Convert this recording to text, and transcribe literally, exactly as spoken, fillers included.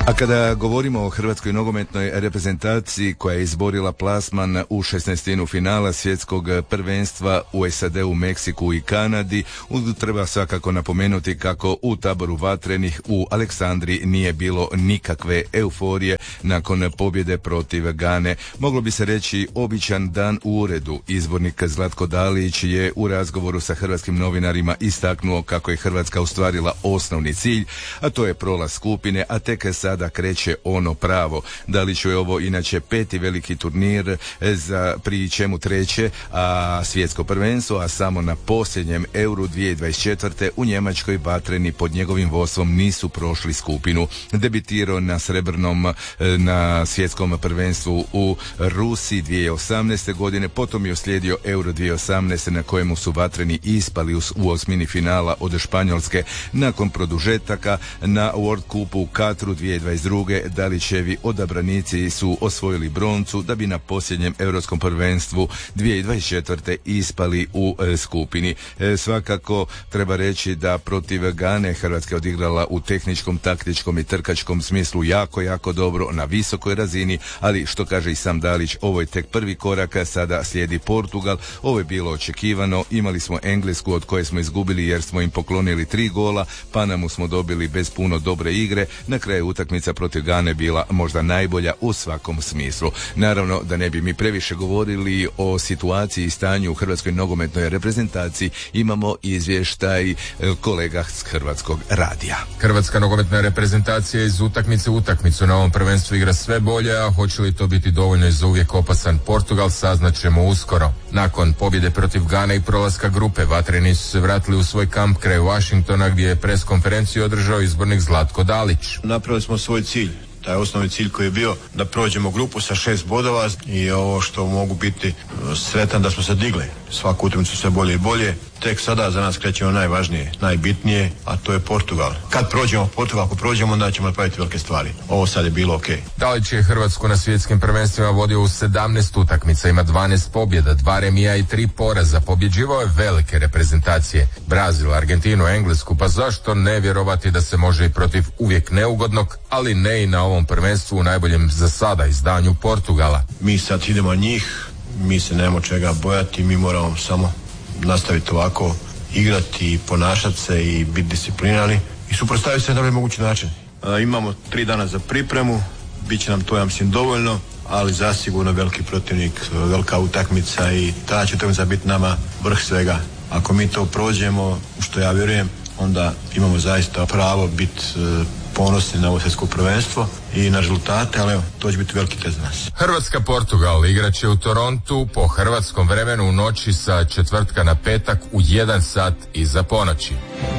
A kada govorimo o hrvatskoj nogometnoj reprezentaciji koja je izborila plasman u šesnaestinu finala svjetskog prvenstva u S A D-u, Meksiku i Kanadi, treba svakako napomenuti kako u taboru vatrenih u Aleksandriji nije bilo nikakve euforije nakon pobjede protiv Gane. Moglo bi se reći običan dan u uredu. Izbornik Zlatko Dalić je u razgovoru sa hrvatskim novinarima istaknuo kako je Hrvatska ostvarila osnovni cilj, a to je prolaz skupine, a tek sad da kreće ono pravo. Daliću je ovo inače peti veliki turnir, za pri čemu treće a svjetsko prvenstvo, a samo na posljednjem Euru dvije tisuće dvadeset četvrte u Njemačkoj vatreni pod njegovim vodstvom nisu prošli skupinu. Debitirao na srebrnom na svjetskom prvenstvu u Rusiji dvije tisuće osamnaeste godine, potom je uslijedio Euro dvije tisuće osamnaeste na kojemu su vatreni ispali u, u osmini finala od Španjolske. Nakon produžetaka na World Cupu u Katru dvije tisuće dvadeset druge Dalićevi odabranici su osvojili broncu da bi na posljednjem europskom prvenstvu dvije tisuće dvadeset četvrte ispali u e, skupini. E, svakako treba reći da protiv Gane Hrvatska je odigrala u tehničkom, taktičkom i trkačkom smislu jako, jako dobro na visokoj razini, ali što kaže i sam Dalić, ovo je tek prvi korak, sada slijedi Portugal. Ovo je bilo očekivano, imali smo Englesku od koje smo izgubili jer smo im poklonili tri gola, Panamu smo dobili bez puno dobre igre, na kraju utakmica protiv Gane bila možda najbolja u svakom smislu. Naravno da ne bi mi previše govorili o situaciji i stanju u hrvatskoj nogometnoj reprezentaciji, imamo izvještaj kolega s Hrvatskog radija. Hrvatska nogometna reprezentacija iz utakmice u utakmicu na ovom prvenstvu igra sve bolje, a hoće li to biti dovoljno i za uvijek opasan Portugal, saznaćemo uskoro. Nakon pobjede protiv Gane i prolaska grupe, vatreni su se vratili u svoj kamp kraj Washingtona gdje je pres konferenciju održao izbornik Zlatko Dalić. Napravili smo svoj cilj. Taj osnovni cilj koji je bio da prođemo grupu sa šest bodova i ovo što mogu biti sretan da smo se digli. Svaku utakmicu sve bolje i bolje. Tek sada za nas krećemo najvažnije, najbitnije, a to je Portugal. Kad prođemo Portugal, ako prođemo, onda ćemo napraviti velike stvari. Ovo sad je bilo ok. Dalić je Hrvatsku na svjetskim prvenstvima vodio u sedamnaest utakmica, ima dvanaest pobjeda, dva remija i tri poraza. Pobjeđivao je velike reprezentacije. Brazil, Argentinu, Englesku, pa zašto ne vjerovati da se može i protiv uvijek neugodnog, ali ne i na ovom prvenstvu u najboljem za sada izdanju Portugala. Mi sad idemo njih, mi se nemamo čega bojati, mi moramo samo nastaviti ovako, igrati i ponašati se i biti disciplinirani i suprotstaviti se na najbolji mogući način. E, imamo tri dana za pripremu, bit će nam to, ja mislim, dovoljno, ali zasigurno veliki protivnik, velika utakmica i ta će utakmica biti nama vrh svega. Ako mi to prođemo, što ja vjerujem, onda imamo zaista pravo biti e, ponosni na ovo svjetsko prvenstvo i na rezultate, ali evo, to će biti veliki test za nas. Hrvatska-Portugal igraće u Torontu po hrvatskom vremenu u noći sa četvrtka na petak u jedan sat iza ponoći.